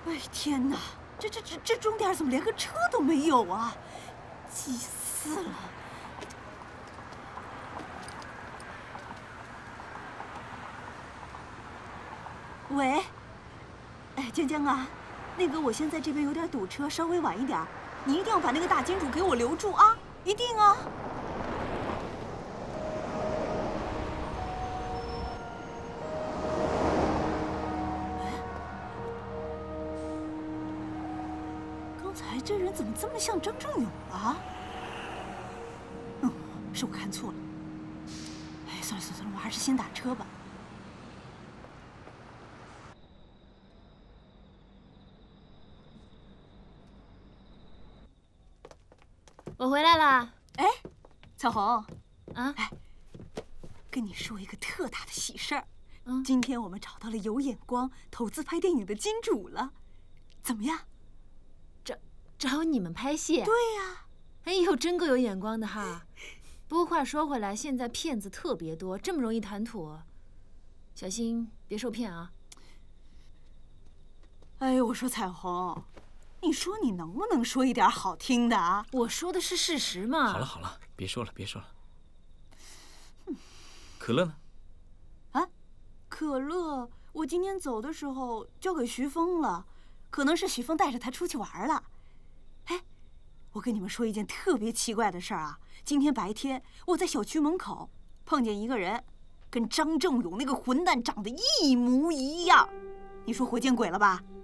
哎天哪，这终点怎么连个车都没有啊？急死了！喂，哎，江江啊，那个我现在这边有点堵车，稍微晚一点，你一定要把那个大金主给我留住啊，一定啊！刚才这人怎么这么像张正勇啊？是我看错了。哎，算了，我还是先打车吧。 我回来啦。 哎，彩虹， 啊， 哎，跟你说一个特大的喜事儿。 今天我们找到了有眼光投资拍电影的金主了，怎么样？ 找你们拍戏？ 对呀。 哎呦，真够有眼光的哈。不过话说回来，现在骗子特别多，这么容易谈妥，小心别受骗啊。 哎呦，我说彩虹，你说你能不能说一点好听的啊？ 我说的是事实嘛。 好了，别说了。可乐呢？ 啊，可乐，我今天走的时候交给徐峰了，可能是徐峰带着他出去玩了。哎，我跟你们说一件特别奇怪的事儿啊！今天白天我在小区门口碰见一个人，跟张正勇那个混蛋长得一模一样，你说活见鬼了吧？